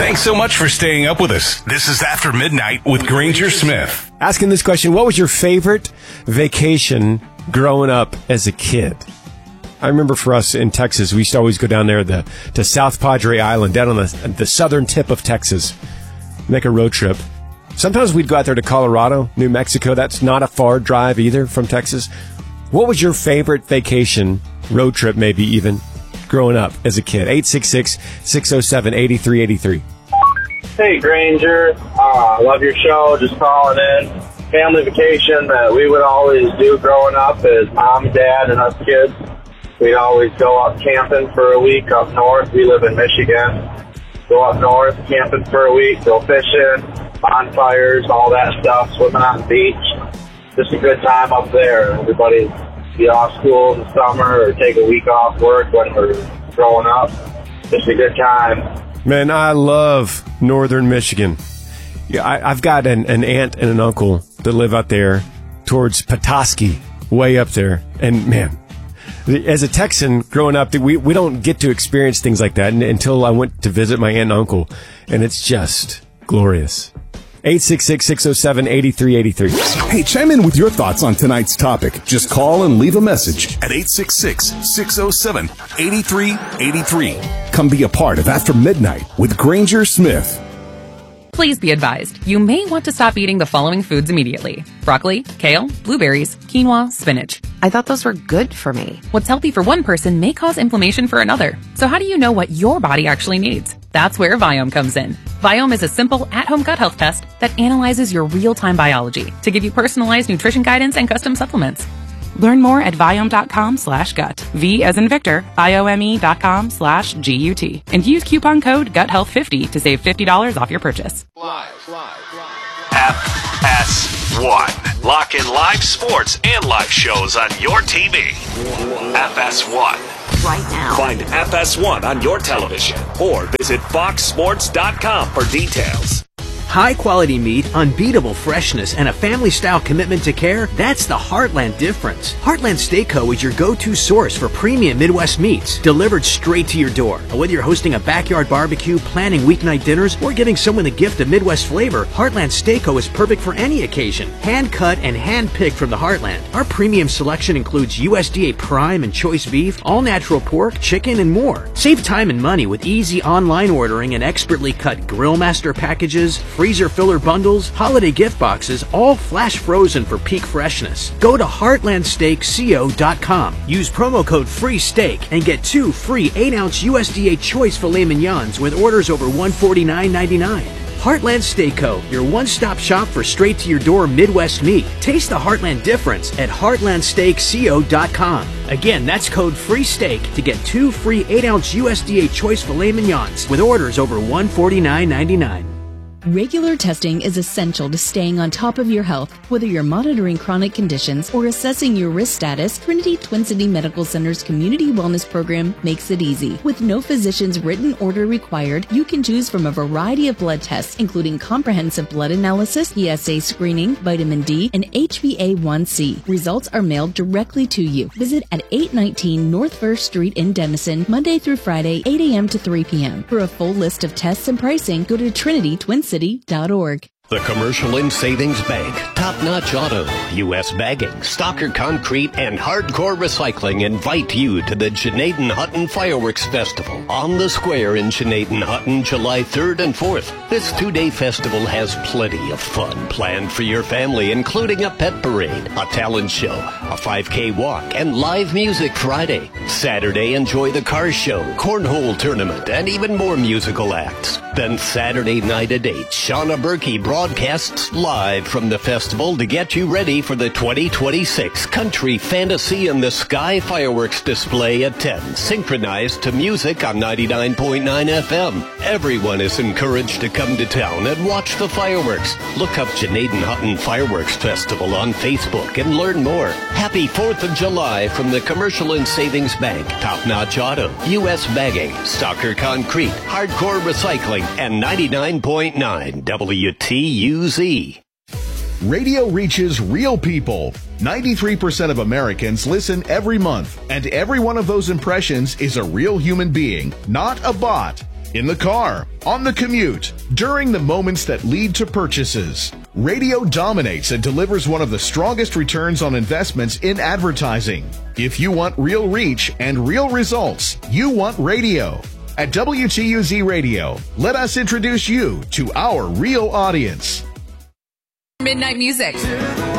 Thanks so much for staying up with us. This is After Midnight with Granger Smith. Asking this question, what was your favorite vacation growing up as a kid? I remember for us in Texas, we used to always go down there to South Padre Island, down on the southern tip of Texas, make a road trip. Sometimes we'd go out there to Colorado, New Mexico. That's not a far drive either from Texas. What was your favorite vacation, road trip maybe even, growing up as a kid? 866-607-8383. Hey, Granger. I love your show. Just calling in. Family vacation that we would always do growing up as mom, dad, and us kids. We'd always go up camping for a week up north. We live in Michigan. Go up north, camping for a week, go fishing, bonfires, all that stuff, swimming on the beach. Just a good time up there. Everybody be off school in the summer or take a week off work when we're growing up. Just a good time. Man, I love northern Michigan. Yeah, I've got an aunt and an uncle that live out there towards Petoskey, way up there. And, man, as a Texan growing up, we don't get to experience things like that until I went to visit my aunt and uncle, and it's just glorious. 866-607-8383. Hey, chime in with your thoughts on tonight's topic. Just call and leave a message at 866-607-8383. Come be a part of After Midnight with Granger Smith. Please be advised, you may want to stop eating the following foods immediately. Broccoli, kale, blueberries, quinoa, spinach. I thought those were good for me. What's healthy for one person may cause inflammation for another. So how do you know what your body actually needs? That's where Viome comes in. Viome is a simple at-home gut health test that analyzes your real-time biology to give you personalized nutrition guidance and custom supplements. Learn more at Viome.com/gut. V as in Victor, Viome.com/GUT. And use coupon code GUTHEALTH50 to save $50 off your purchase. FS1. Lock in live sports and live shows on your TV. FS1. Right now. Find FS1 on your television or visit foxsports.com for details. High-quality meat, unbeatable freshness, and a family-style commitment to care, that's the Heartland difference. Heartland Steak Co. is your go-to source for premium Midwest meats, delivered straight to your door. Whether you're hosting a backyard barbecue, planning weeknight dinners, or giving someone the gift of Midwest flavor, Heartland Steak Co. is perfect for any occasion. Hand-cut and hand-picked from the Heartland. Our premium selection includes USDA prime and choice beef, all-natural pork, chicken, and more. Save time and money with easy online ordering and expertly cut grill master packages, freezer filler bundles, holiday gift boxes, all flash frozen for peak freshness. Go to heartlandsteakco.com. Use promo code FREESTEAK and get 2 free 8-ounce USDA choice filet mignons with orders over $149.99. Heartland Steak Co., your one-stop shop for straight-to-your-door Midwest meat. Taste the Heartland difference at heartlandsteakco.com. Again, that's code FREESTEAK to get 2 free 8-ounce USDA choice filet mignons with orders over $149.99. Regular testing is essential to staying on top of your health. Whether you're monitoring chronic conditions or assessing your risk status, Trinity Twin City Medical Center's Community Wellness Program makes it easy. With no physician's written order required, you can choose from a variety of blood tests, including comprehensive blood analysis, PSA screening, vitamin D, and HbA1c. Results are mailed directly to you. Visit at 819 North First Street in Denison, Monday through Friday, 8 a.m. to 3 p.m. For a full list of tests and pricing, go to TrinityTwinCity.org. The Commercial and Savings Bank, Top Notch Auto, U.S. Bagging, Stalker Concrete, and Hardcore Recycling invite you to the Janaden Hutton Fireworks Festival on the Square in Janaden Hutton, July 3rd and 4th. This 2-day festival has plenty of fun planned for your family, including a pet parade, a talent show, a 5K walk, and live music Friday. Saturday, enjoy the car show, cornhole tournament, and even more musical acts. Then Saturday night at 8, Shauna Berkey broadcasts live from the festival to get you ready for the 2026 Country Fantasy in the Sky fireworks display at 10, synchronized to music on 99.9 FM. Everyone is encouraged to come to town and watch the fireworks. Look up Janaden Hutton Fireworks Festival on Facebook and learn more. Happy 4th of July from the Commercial and Savings Bank, Top Notch Auto, U.S. Bagging, Stalker Concrete, Hardcore Recycling, and 99.9 WTUZ. Radio reaches real people. 93% of Americans listen every month, and every one of those impressions is a real human being, not a bot. in the car, on the commute, during the moments that lead to purchases. Radio dominates and delivers one of the strongest returns on investments in advertising. If you want real reach and real results, you want radio. At WTUZ Radio, let us introduce you to our real audience. Midnight Music.